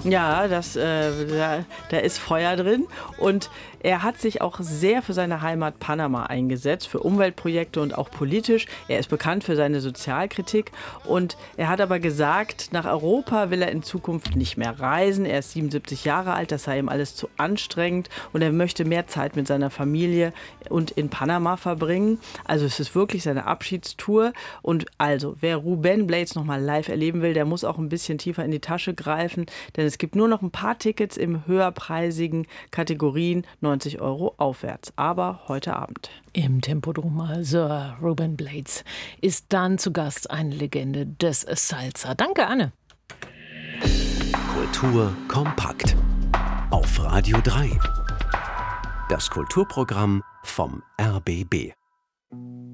Ja, da ist Feuer drin und er hat sich auch sehr für seine Heimat Panama eingesetzt, für Umweltprojekte und auch politisch. Er ist bekannt für seine Sozialkritik und er hat aber gesagt, nach Europa will er in Zukunft nicht mehr reisen. Er ist 77 Jahre alt, das sei ihm alles zu anstrengend und er möchte mehr Zeit mit seiner Familie und in Panama verbringen. Also es ist wirklich seine Abschiedstour und also, wer Ruben Blades nochmal live erleben will, der muss auch ein bisschen tiefer in die Tasche greifen, denn es gibt nur noch ein paar Tickets im höherpreisigen Kategorien, 90 € aufwärts, aber heute Abend. Im Tempodrom, also Ruben Blades ist dann zu Gast, eine Legende des Salsa. Danke, Anne. Kultur kompakt auf Radio 3. Das Kulturprogramm vom RBB.